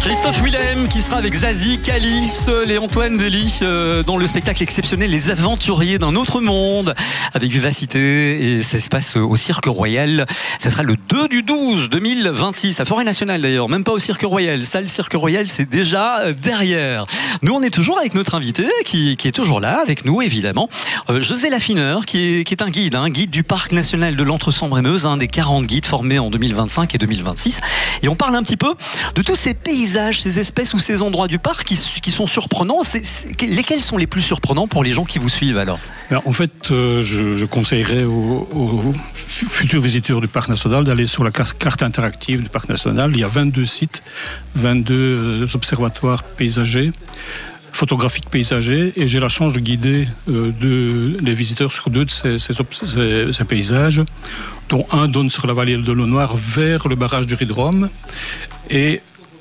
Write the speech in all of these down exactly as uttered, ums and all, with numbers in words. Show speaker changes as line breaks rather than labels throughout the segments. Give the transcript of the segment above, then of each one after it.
Christophe Willem qui sera avec Zazie, Cali, Seul et Antoine Dely euh, dans le spectacle exceptionnel Les Aventuriers d'un autre monde avec vivacité, et ça se passe au Cirque Royal. Ça sera le deux du douze deux mille vingt-six à Forêt Nationale d'ailleurs, même pas au Cirque Royal. Ça, le Cirque Royal, c'est déjà derrière. Nous, on est toujours avec notre invité qui, qui est toujours là avec nous évidemment, euh, José Laffineur qui est, qui est un guide, un hein, guide du Parc National de l'Entre-Sambre-et-Meuse, un des quarante guides formés en deux mille vingt-cinq et deux mille vingt-six. Et on parle un petit peu de tous ces paysages, ces espèces ou ces endroits du parc qui, qui sont surprenants. C'est, c'est, lesquels sont les plus surprenants pour les gens qui vous suivent alors?
En fait, euh, je, je conseillerais aux, aux futurs visiteurs du Parc National d'aller sur la carte interactive du Parc National. Il y a vingt-deux sites, vingt-deux observatoires paysagers, photographiques paysagers, et j'ai la chance de guider euh, deux, les visiteurs sur deux de ces, ces, ces, ces paysages, dont un donne sur la vallée de l'Eau Noire vers le barrage du Ridrome. Et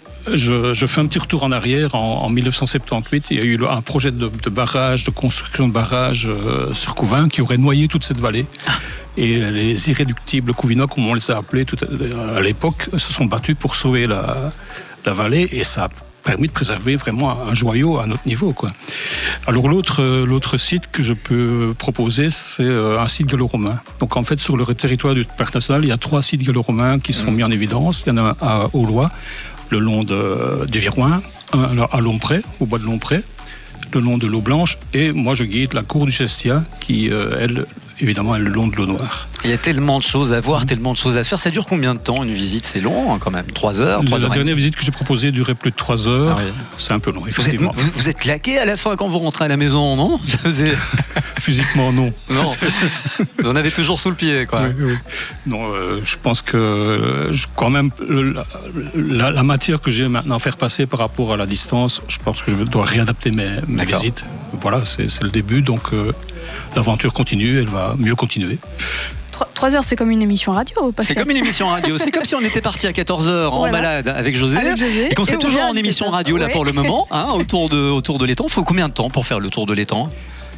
je, je fais un petit retour en arrière. En, en dix-neuf cent soixante-dix-huit, il y a eu un projet de, de barrage, de construction de barrage euh, sur Couvin qui aurait noyé toute cette vallée. Ah. Et les irréductibles Couvinois, comme on les a appelés tout à, à l'époque, se sont battus pour sauver la, la vallée, et ça a permis de préserver vraiment un joyau à notre niveau, quoi. Alors l'autre, l'autre site que je peux proposer, c'est un site gallo-romain. Donc en fait, sur le territoire du Parc National, il y a trois sites gallo-romains qui sont mmh. mis en évidence. Il y en a un à Aulois, le long de, du Viroin, un à Lompré, au bois de Lompré, le long de l'Eau Blanche, et moi je guide la cour du Chestia, qui, euh, elle, évidemment, est le long de l'Eau Noire.
Il y a tellement de choses à voir, tellement de choses à faire. Ça dure combien de temps une visite? C'est long hein, quand même, trois heures, trois heures.
La dernière visite que j'ai proposée durait plus de trois heures. Ah oui. C'est un peu long, effectivement.
Vous êtes, vous, vous êtes claqué à la fin quand vous rentrez à la maison, non?
Physiquement, non.
Non. Vous en avez toujours sous le pied, quoi.
Oui, oui. Non, euh, je pense que euh, je, quand même la, la, la matière que j'ai maintenant à faire passer par rapport à la distance, je pense que je dois réadapter mes, mes visites. Voilà, c'est, c'est le début, donc euh, l'aventure continue, elle va mieux continuer.
Trois heures, c'est comme une émission radio, Pascal.
C'est comme une émission radio. C'est comme si on était parti à quatorze heures en voilà. balade avec José,
avec José,
et qu'on serait toujours en émission radio là
ouais.
pour le moment, hein, autour de autour de l'étang. Il faut combien de temps pour faire le tour de l'étang?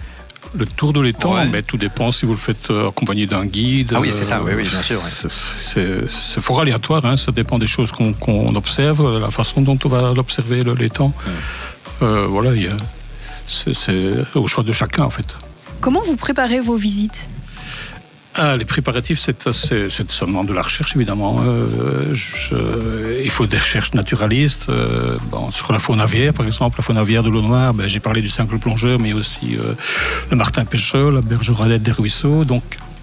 Le tour de l'étang, ouais. mais tout dépend si vous le faites accompagné d'un guide.
Ah oui, c'est ça, oui, oui, bien sûr. Ouais.
C'est, c'est, c'est fort aléatoire, hein, ça dépend des choses qu'on, qu'on observe, la façon dont on va l'observer, l'étang. Ouais. Euh, voilà, il y a, c'est, c'est au choix de chacun, en fait.
Comment vous préparez vos visites?
Ah, les préparatifs, c'est, c'est, c'est seulement de la recherche, évidemment. Euh, je, il faut des recherches naturalistes. Euh, bon, sur la faune aviaire, par exemple, la faune aviaire de l'Eau Noire, ben, j'ai parlé du simple plongeur, mais aussi euh, le martin pêcheur, la bergeronnette des ruisseaux. Donc,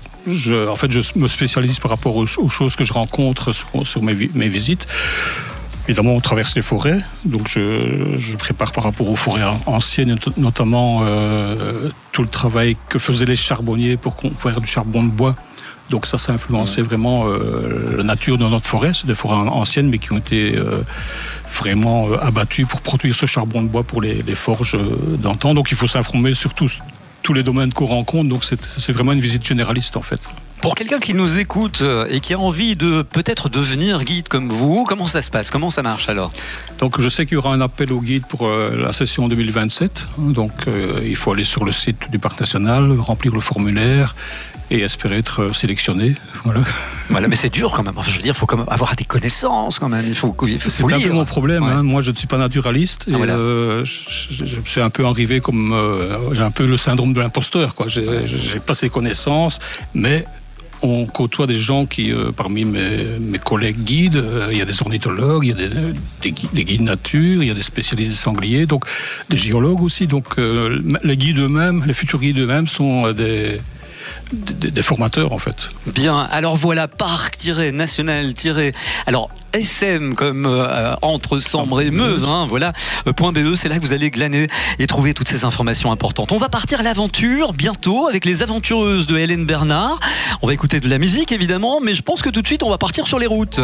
je, en fait, je me spécialise par rapport aux, aux choses que je rencontre sur, sur mes, mes visites. Évidemment, on traverse les forêts, donc je, je prépare par rapport aux forêts anciennes, notamment euh, tout le travail que faisaient les charbonniers pour faire du charbon de bois. Donc ça, ça a influencé ouais. vraiment euh, la nature de notre forêt. C'est des forêts anciennes, mais qui ont été euh, vraiment euh, abattues pour produire ce charbon de bois pour les, les forges euh, d'antan. Donc il faut s'informer sur tous, tous les domaines qu'on rencontre. Donc c'est, c'est vraiment une visite généraliste, en fait.
Pour quelqu'un qui nous écoute et qui a envie de peut-être devenir guide comme vous, comment ça se passe? Comment ça marche alors?
Donc je sais qu'il y aura un appel au guide pour euh, la session deux mille vingt-sept. Donc euh, il faut aller sur le site du Parc National, remplir le formulaire et espérer être sélectionné. Voilà.
Voilà, mais c'est dur quand même. Enfin, je veux dire, il faut quand même avoir des connaissances quand même. Il faut, il faut,
c'est
faut
un
lire.
peu mon problème.
Ouais.
Hein. Moi, je ne suis pas naturaliste. Et ah, voilà. euh, je, je suis un peu arrivé comme... Euh, j'ai un peu le syndrome de l'imposteur, quoi. J'ai, ouais. j'ai pas ces connaissances, mais... On côtoie des gens qui, euh, parmi mes, mes collègues guides, euh, il y a des ornithologues, il y a des, des, des guides nature, il y a des spécialistes des sangliers, donc des géologues aussi. Donc euh, les guides eux-mêmes, les futurs guides eux-mêmes sont euh, des, des, des formateurs en fait.
Bien, alors voilà, parc-national- alors S M comme euh, entre Sambre et Meuse, hein, voilà, euh, .be, c'est là que vous allez glaner et trouver toutes ces informations importantes. On va partir à l'aventure bientôt avec les aventureuses de Hélène Bernard. On va écouter de la musique évidemment, mais je pense que tout de suite on va partir sur les routes.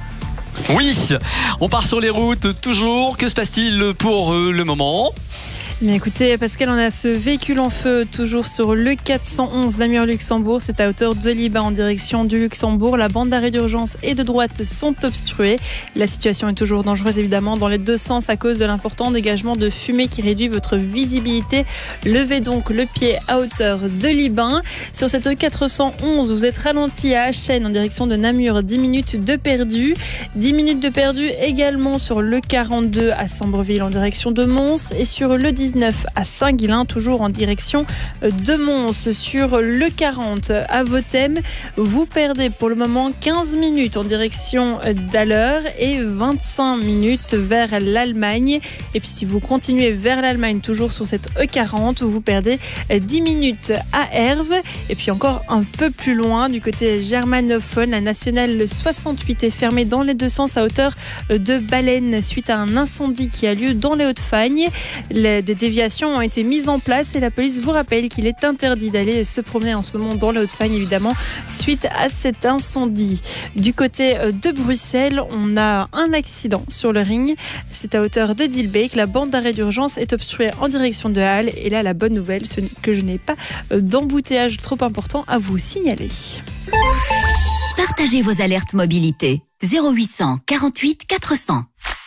Oui, on part sur les routes toujours. Que se passe-t-il pour euh, le moment ?
Mais écoutez, Pascal, on a ce véhicule en feu toujours sur le quatre cent onze Namur-Luxembourg. C'est à hauteur de Liban en direction du Luxembourg. La bande d'arrêt d'urgence et de droite sont obstruées. La situation est toujours dangereuse évidemment dans les deux sens à cause de l'important dégagement de fumée qui réduit votre visibilité. Levez donc le pied à hauteur de Liban. Sur cette quatre cent onze, vous êtes ralenti à Achen en direction de Namur. dix minutes de perdu. dix minutes de perdu également sur le quarante-deux à Sambreville en direction de Mons et sur le dix-neuf à Saint-Guilain, toujours en direction de Mons. Sur le quarante à Vothem, vous perdez pour le moment quinze minutes en direction d'Alleur et vingt-cinq minutes vers l'Allemagne. Et puis si vous continuez vers l'Allemagne, toujours sur cette E quarante, vous perdez dix minutes à Herve. Et puis encore un peu plus loin, du côté germanophone, la nationale soixante-huit est fermée dans les deux sens à hauteur de Baleine suite à un incendie qui a lieu dans les Hauts-de-Fagne. Les, des déviations ont été mises en place et la police vous rappelle qu'il est interdit d'aller se promener en ce moment dans les Hauts-de-Fagne, évidemment, suite à cet incendie. Du côté de Bruxelles, on a un accident sur le ring. C'est à hauteur de Dilbeek. La bande d'arrêt d'urgence est obstruée en direction de Halle. Et là, la bonne nouvelle, c'est que je n'ai pas d'embouteillage trop important à vous signaler.
Partagez vos alertes mobilité. zéro huit cent quarante-huit quatre cents.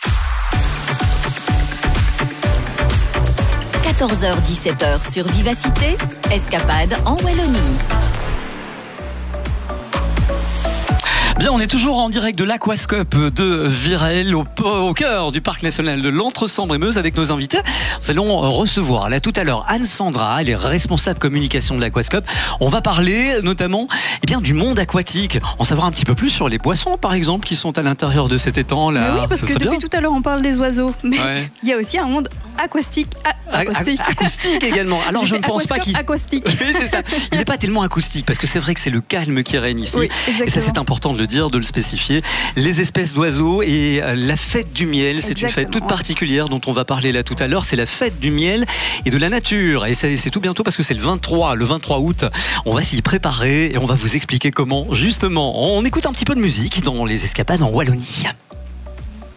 quatorze heures dix-sept heures sur Vivacité, escapade en Wallonie.
Bien, on est toujours en direct de l'Aquascope de Virel, au, au cœur du parc national de l'Entre-Sambre-et-Meuse avec nos invités. Nous allons recevoir là tout à l'heure Anne Sandra, elle est responsable communication de l'Aquascope. On va parler notamment eh bien, du monde aquatique, en savoir un petit peu plus sur les poissons par exemple qui sont à l'intérieur de cet étang là.
Mais oui, parce
Ça
que
serait
depuis
bien.
tout à l'heure on parle des oiseaux, mais
Ouais.
il y a aussi un monde aquastique. A- acoustique.
Acoustique également. Alors je ne pense pas qu'il.
Aquascope acoustique.
Oui, c'est ça. Il n'est pas tellement acoustique parce que c'est vrai que c'est le calme qui règne ici.
Oui,
Et ça,
exactement.
c'est important de le dire, de le spécifier. Les espèces d'oiseaux et euh, la fête du miel, c'est une fête
Exactement.
toute particulière dont on va parler là tout à l'heure. C'est la fête du miel et de la nature. Et c'est c'est tout bientôt parce que c'est le vingt-trois, le vingt-trois août. On va s'y préparer et on va vous expliquer comment, justement. On écoute un petit peu de musique dans les escapades en Wallonie.